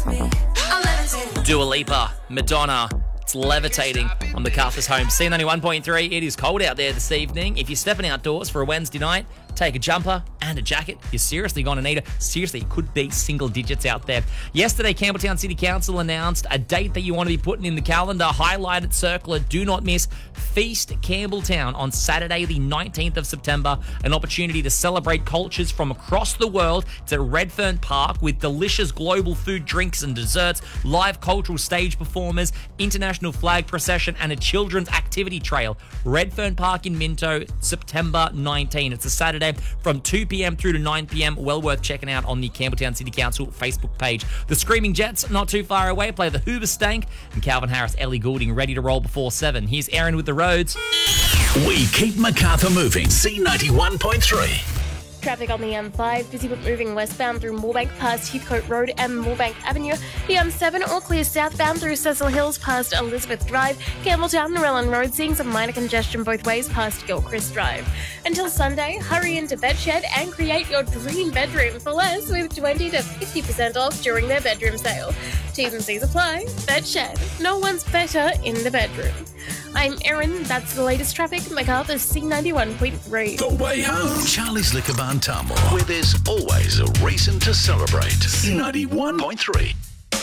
Dua Lipa, Madonna. It's levitating on the Carthus home. C91.3. It is cold out there this evening. If you're stepping outdoors for a Wednesday night, take a jumper and a jacket. You're seriously going to need it. Seriously, it could be single digits out there. Yesterday, Campbelltown City Council announced a date that you want to be putting in the calendar. Highlight it, circle it. Do not miss Feast Campbelltown on Saturday, the 19th of September. An opportunity to celebrate cultures from across the world. It's at Redfern Park with delicious global food, drinks and desserts, live cultural stage performers, international flag procession and a children's activity trail. Redfern Park in Minto, September 19. It's a Saturday from 2 p.m. through to 9 p.m. Well worth checking out on the Campbelltown City Council Facebook page. The Screaming Jets, not too far away, play the Hoover Stank, and Calvin Harris, Ellie Goulding ready to roll before 7. Here's Aaron with the roads. We keep Macarthur moving. C91.3. Traffic on the M5, busy but moving westbound through Moorebank past Heathcote Road and Moorebank Avenue. The M7 all clear southbound through Cecil Hills past Elizabeth Drive. Campbelltown, Narellan Road seeing some minor congestion both ways past Gilchrist Drive. Until Sunday, hurry into Bedshed and create your dream bedroom for less with 20 to 50% off during their bedroom sale. T's and C's apply. Bedshed. No one's better in the bedroom. I'm Erin. That's the latest traffic. Macarthur C91.3. The way home. Charlie's Liquor Barn Tamworth, where there's always a reason to celebrate. C91.3.